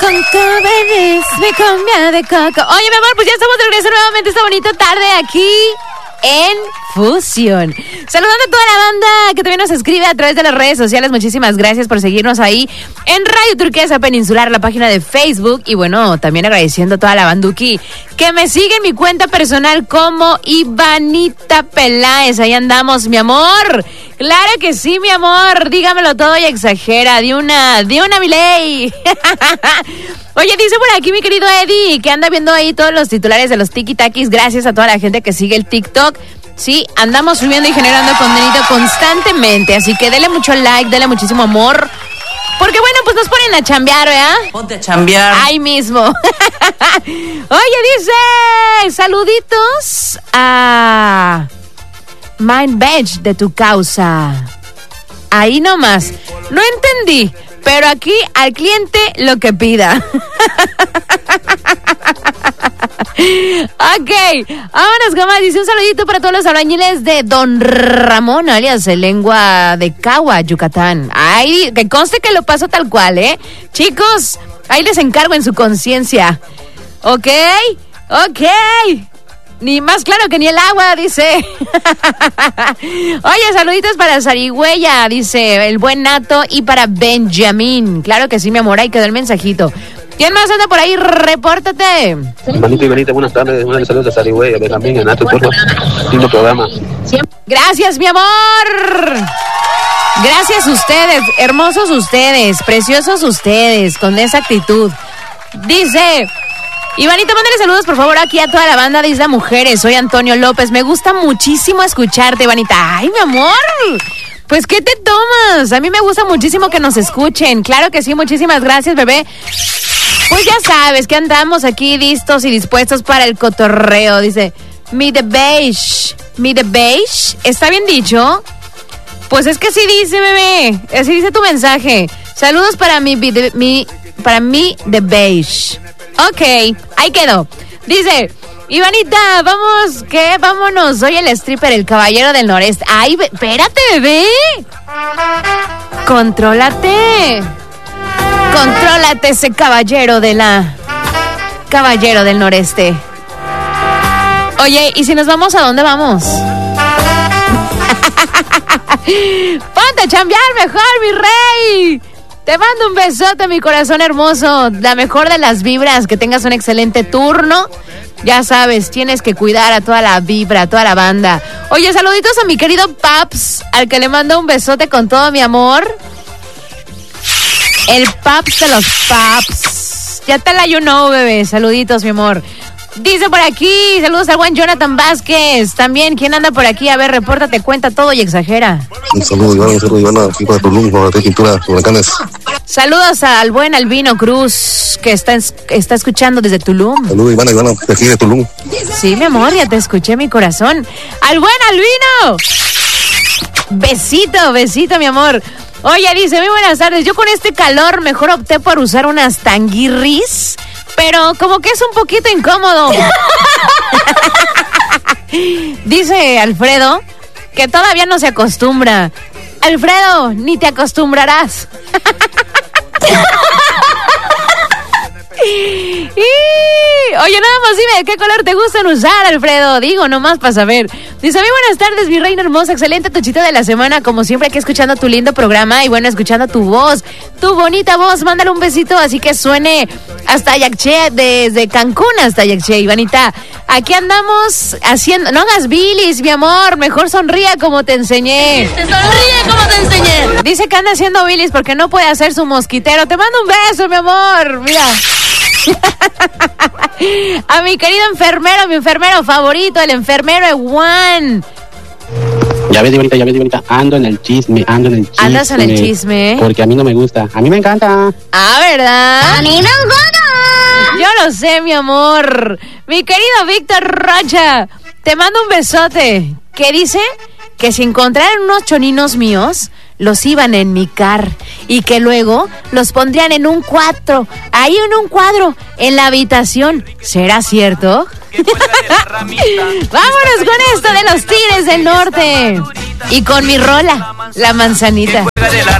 con cabres, me cambia de coco. Oye, mi amor, pues ya estamos de regreso nuevamente esta bonita tarde aquí en Fusión. Saludando a toda la banda que también nos escribe a través de las redes sociales. Muchísimas gracias por seguirnos ahí en Radio Turquesa Peninsular, la página de Facebook. Y bueno, también agradeciendo a toda la banduki que me sigue en mi cuenta personal como Ivanita Peláez. Ahí andamos, mi amor. Claro que sí, mi amor. Dígamelo todo y exagera. De una Miley. Oye, dice por aquí mi querido Eddie que anda viendo ahí todos los titulares de los tiki-takis. Gracias a toda la gente que sigue el TikTok. Sí, andamos subiendo y generando contenido constantemente. Así que dele mucho like, dele muchísimo amor. Porque bueno, pues nos ponen a chambear, ¿verdad? Ponte a chambear. Ahí mismo. Oye, dice, saluditos a Mind Badge de tu causa. Ahí nomás. No entendí, pero aquí al cliente lo que pida. Ok, vámonos, Gama. Dice un saludito para todos los albañiles de Don Ramón, alias el Lengua de Cagua, Yucatán. Ay, que conste que lo paso tal cual, ¿eh? Chicos, ahí les encargo en su conciencia. Ok. Ni más claro que ni el agua, dice. Oye, saluditos para Sarigüeya, dice el buen Nato, y para Benjamín. Claro que sí, mi amor, ahí quedó el mensajito. ¿Quién más anda por ahí? Repórtate. Benita, buenas tardes. Un saludo de Sarigüeya, Benjamín, Nato, todo lindo programa. Gracias, mi amor. Gracias a ustedes, hermosos ustedes, preciosos ustedes, con esa actitud. Dice... Ivanita, mándale saludos por favor aquí a toda la banda de Isla Mujeres. Soy Antonio López, me gusta muchísimo escucharte, Ivanita. Ay, mi amor, pues ¿qué te tomas? A mí me gusta muchísimo que nos escuchen. Claro que sí, muchísimas gracias, bebé. Pues ya sabes que andamos aquí listos y dispuestos para el cotorreo. Dice, me the beige. ¿Está bien dicho? Pues es que así dice, bebé. Así dice tu mensaje. Saludos para mí the beige. Ok, ahí quedó. Dice, Ivanita, vámonos. Soy el stripper, el caballero del noreste. Ay, espérate, bebé. Contrólate ese caballero del noreste. Oye, ¿y si nos vamos, a dónde vamos? Ponte a chambear mejor, mi rey. Te mando un besote, mi corazón hermoso. La mejor de las vibras. Que tengas un excelente turno. Ya sabes, tienes que cuidar a toda la vibra, a toda la banda. Oye, saluditos a mi querido Paps, al que le mando un besote con todo mi amor. El Paps de los Paps. Ya te la you know, bebé. Saluditos, mi amor. Dice por aquí, saludos al buen Jonathan Vázquez. También, ¿quién anda por aquí? A ver, repórtate, cuenta todo y exagera. Un saludo, Ivana, aquí para Tulum, para la Pintura, Huracanes. Saludos al buen Albino Cruz, que está escuchando desde Tulum. Saludos, Ivana, de aquí de Tulum. Sí, mi amor, ya te escuché, mi corazón. ¡Al buen Albino! Besito, mi amor. Oye, dice, muy buenas tardes. Yo con este calor mejor opté por usar unas tanguirris, pero como que es un poquito incómodo. Dice Alfredo que todavía no se acostumbra. Alfredo, ni te acostumbrarás. Oye, nada más dime, ¿qué color te gustan usar, Alfredo? Digo, nomás para saber. Dice, muy buenas tardes, mi reina hermosa, excelente tuchita de la semana, como siempre aquí escuchando tu lindo programa y bueno, escuchando tu voz, tu bonita voz, mándale un besito, así que suene hasta Ayaché, desde Cancún hasta Ayaché, Ivanita. Aquí andamos haciendo, no hagas bilis, mi amor, mejor sonríe como te enseñé. Dice que anda haciendo bilis porque no puede hacer su mosquitero. Te mando un beso, mi amor, mira. A mi querido enfermero, mi enfermero favorito, el enfermero Juan. Ya ves, Ivanita, ando en el chisme. ¿Andas en el chisme? Porque a mí no me gusta, a mí me encanta. Ah, ¿verdad? A mí me encanta. Yo lo sé, mi amor. Mi querido Víctor Rocha, te mando un besote. ¿Qué dice? Que si encontraran unos choninos míos, los iban a enmicar y que luego los pondrían en un cuadro, ahí en un cuadro, en la habitación. ¿Será cierto? Vámonos con esto de los Tigres del Norte y con mi rola, La Manzanita.